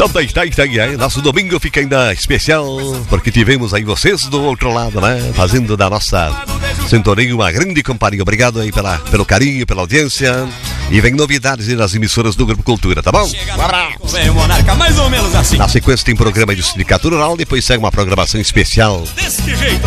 Nosso domingo fica ainda especial, porque tivemos aí vocês do outro lado, né? Fazendo da nossa sintonia uma grande companhia. Obrigado aí pelo carinho, pela audiência. E vem novidades aí nas emissoras do Grupo Cultura, tá bom? Um abraço. Mais ou menos assim. Na sequência tem programa de Sindicato Rural, depois segue uma programação especial. Desse jeito.